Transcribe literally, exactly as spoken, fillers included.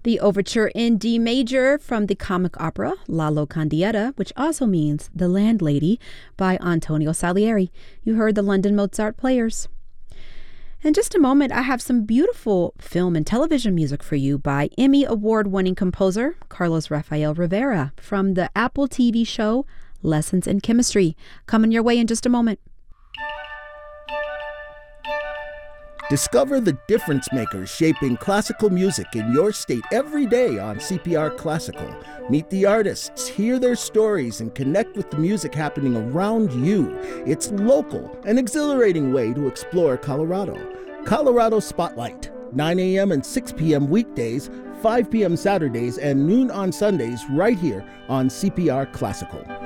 The overture in D major from the comic opera La Locandiera, which also means The Landlady, by Antonio Salieri. You heard the London Mozart Players. In just a moment, I have some beautiful film and television music for you by Emmy Award-winning composer Carlos Rafael Rivera from the Apple T V show Lessons in Chemistry. Coming your way in just a moment. Discover the difference makers shaping classical music in your state every day on C P R Classical. Meet the artists, hear their stories, and connect with the music happening around you. It's local, an exhilarating way to explore Colorado. Colorado Spotlight, nine a.m. and six p.m. weekdays, five p.m. Saturdays, and noon on Sundays right here on C P R Classical.